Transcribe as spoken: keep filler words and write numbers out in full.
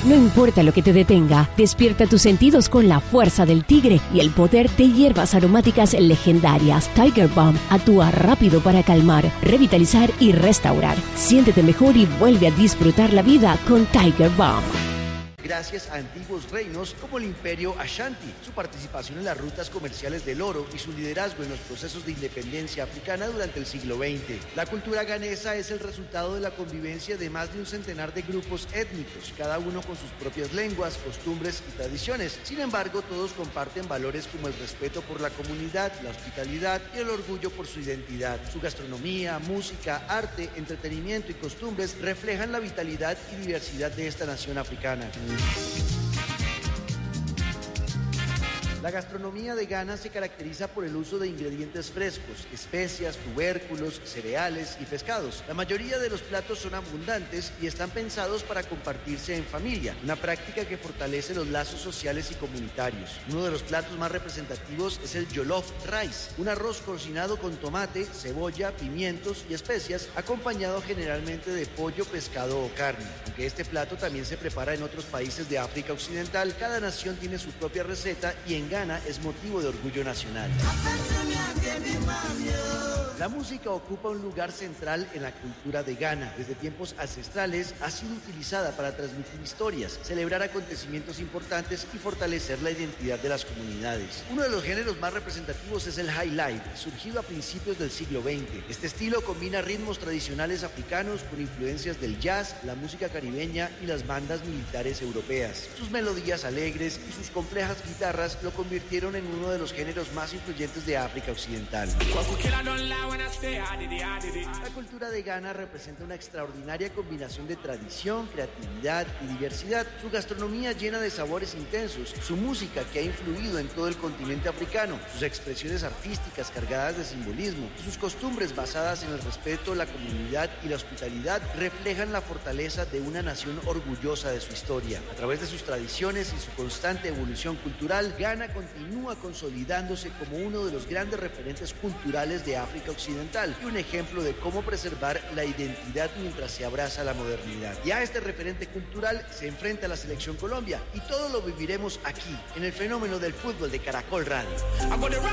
No importa lo que te detenga, despierta tus sentidos con la fuerza del tigre y el poder de hierbas aromáticas legendarias. Tiger Balm actúa rápido para calmar, revitalizar y restaurar. Siéntete mejor y vuelve a disfrutar la vida con Tiger Balm. Gracias a antiguos reinos como el Imperio Ashanti, su participación en las rutas comerciales del oro y su liderazgo en los procesos de independencia africana durante el siglo veinte. La cultura ganesa es el resultado de la convivencia de más de un centenar de grupos étnicos, cada uno con sus propias lenguas, costumbres y tradiciones. Sin embargo, todos comparten valores como el respeto por la comunidad, la hospitalidad y el orgullo por su identidad. Su gastronomía, música, arte, entretenimiento y costumbres reflejan la vitalidad y diversidad de esta nación africana. La gastronomía de Ghana se caracteriza por el uso de ingredientes frescos, especias, tubérculos, cereales y pescados. La mayoría de los platos son abundantes y están pensados para compartirse en familia, una práctica que fortalece los lazos sociales y comunitarios. Uno de los platos más representativos es el jollof rice, un arroz cocinado con tomate, cebolla, pimientos y especias, acompañado generalmente de pollo, pescado o carne. Aunque este plato también se prepara en otros países de África Occidental, cada nación tiene su propia receta y en Ghana es motivo de orgullo nacional. La música ocupa un lugar central en la cultura de Ghana. Desde tiempos ancestrales ha sido utilizada para transmitir historias, celebrar acontecimientos importantes y fortalecer la identidad de las comunidades. Uno de los géneros más representativos es el high life, surgido a principios del siglo veinte. Este estilo combina ritmos tradicionales africanos con influencias del jazz, la música caribeña y las bandas militares europeas. Sus melodías alegres y sus complejas guitarras lo convirtieron en uno de los géneros más influyentes de África Occidental. La cultura de Ghana representa una extraordinaria combinación de tradición, creatividad y diversidad. Su gastronomía llena de sabores intensos, su música que ha influido en todo el continente africano, sus expresiones artísticas cargadas de simbolismo y sus costumbres basadas en el respeto, la comunidad y la hospitalidad reflejan la fortaleza de una nación orgullosa de su historia. A través de sus tradiciones y su constante evolución cultural, Ghana continúa consolidándose como uno de los grandes referentes culturales de África Occidental y un ejemplo de cómo preservar la identidad mientras se abraza la modernidad. Y a este referente cultural se enfrenta la Selección Colombia y todo lo viviremos aquí, en el fenómeno del fútbol de Caracol Radio.